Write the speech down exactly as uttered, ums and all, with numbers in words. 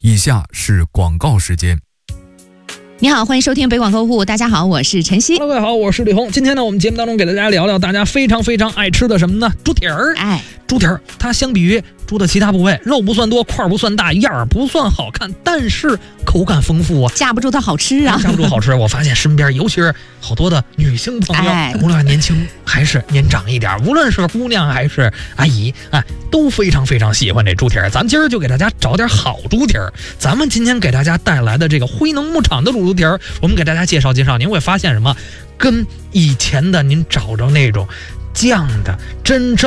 以下是广告时间。 你好，欢迎收听北广购物。大家好，我是晨曦。 各位好，我是李红。今天呢，我们节目当中给大家聊聊大家非常非常爱吃的什么呢？猪蹄儿。 哎， 猪蹄儿它相比于猪的其他部位，肉不算多，块不算大，样儿不算好看，但是口感丰富啊， 架不住它好吃啊， 架不住好吃。我发现身边尤其是好多的女性朋友， 哎、 无论年轻还是年长一点，无论是姑娘还是阿姨，哎，都非常非常喜欢这猪蹄儿。咱们今儿就给大家找点好猪蹄儿。咱们今天给大家带来的这个辉能牧场的卤猪蹄儿，我们给大家介绍介绍，您会发现什么？跟以前的您找着那种酱的真正